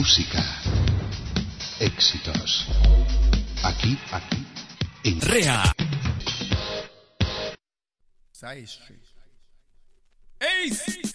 música, éxitos. Aquí, en Rea. Side Street. Ace!